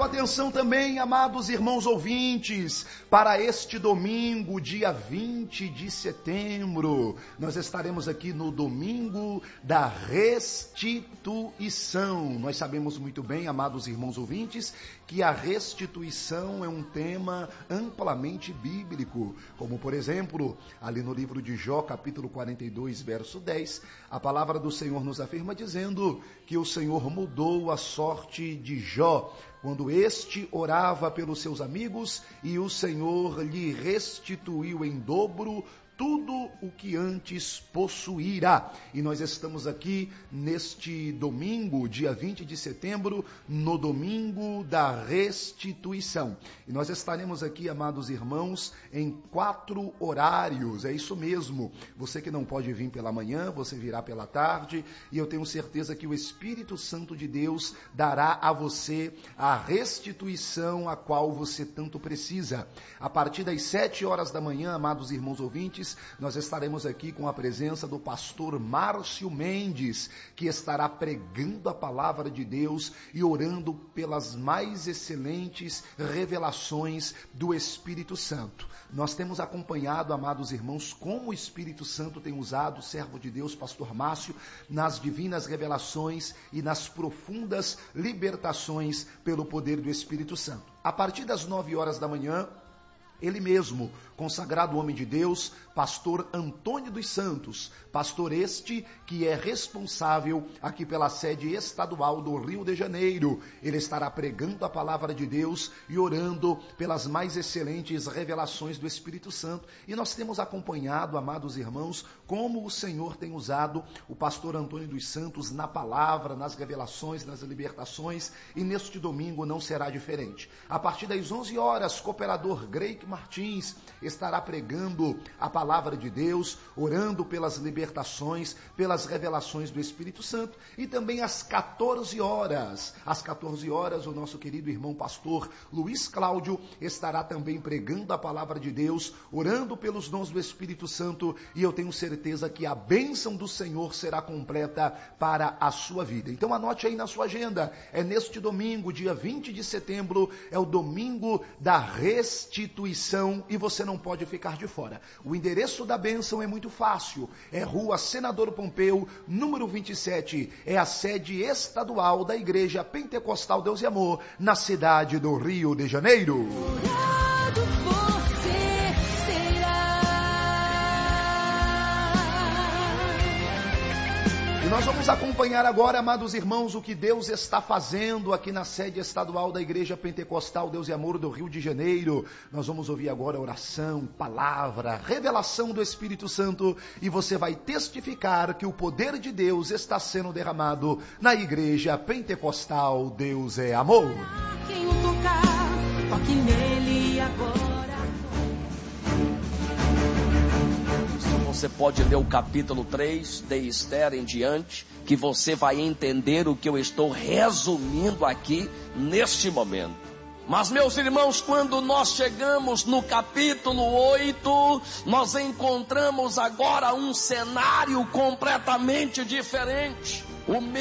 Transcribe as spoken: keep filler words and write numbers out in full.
sua atenção também, amados irmãos ouvintes, para este domingo, dia vinte de setembro. Nós estaremos aqui no domingo da restituição. Nós sabemos muito bem, amados irmãos ouvintes, que a restituição é um tema amplamente bíblico. Como, por exemplo, ali no livro de Jó, capítulo quarenta e dois, verso dez, a palavra do Senhor nos afirma dizendo que o Senhor mudou a sorte de Jó, quando este orava pelos seus amigos e o Senhor lhe restituiu em dobro tudo o que antes possuíra. E nós estamos aqui neste domingo, dia vinte de setembro, no domingo da restituição. E nós estaremos aqui, amados irmãos, em quatro horários. É isso mesmo. Você que não pode vir pela manhã, você virá pela tarde, e eu tenho certeza que o Espírito Santo de Deus dará a você a restituição a qual você tanto precisa. A partir das sete horas da manhã, amados irmãos ouvintes, nós estaremos aqui com a presença do pastor Márcio Mendes, que estará pregando a palavra de Deus e orando pelas mais excelentes revelações do Espírito Santo. Nós temos acompanhado, amados irmãos, como o Espírito Santo tem usado o servo de Deus, pastor Márcio, nas divinas revelações e nas profundas libertações pelo poder do Espírito Santo. A partir das nove horas da manhã, ele mesmo, consagrado homem de Deus, pastor Antônio dos Santos, pastor este que é responsável aqui pela sede estadual do Rio de Janeiro. Ele estará pregando a palavra de Deus e orando pelas mais excelentes revelações do Espírito Santo. E nós temos acompanhado, amados irmãos, como o Senhor tem usado o pastor Antônio dos Santos na palavra, nas revelações, nas libertações, e neste domingo não será diferente. A partir das onze horas, cooperador Greik Martins estará pregando a palavra de Deus, orando pelas libertações, pelas revelações do Espírito Santo. E também às quatorze horas, às quatorze horas, o nosso querido irmão pastor Luiz Cláudio estará também pregando a palavra de Deus, orando pelos dons do Espírito Santo, e eu tenho certeza que a bênção do Senhor será completa para a sua vida. Então anote aí na sua agenda, é neste domingo, dia vinte de setembro, é o domingo da restituição, e você não pode ficar de fora. O endereço da bênção é muito fácil, é Rua Senador Pompeu, número vinte e sete, é a sede estadual da Igreja Pentecostal Deus e Amor, na cidade do Rio de Janeiro. E nós vamos acompanhar agora, amados irmãos, o que Deus está fazendo aqui na sede estadual da Igreja Pentecostal Deus e Amor do Rio de Janeiro. Nós vamos ouvir agora oração, palavra, revelação do Espírito Santo, e você vai testificar que o poder de Deus está sendo derramado na Igreja Pentecostal Deus é Amor. Quem o tocar, toque nele agora. Você pode ler o capítulo três de Esther em diante, que você vai entender o que eu estou resumindo aqui neste momento. Mas, meus irmãos, quando nós chegamos no capítulo oito, nós encontramos agora um cenário completamente diferente. O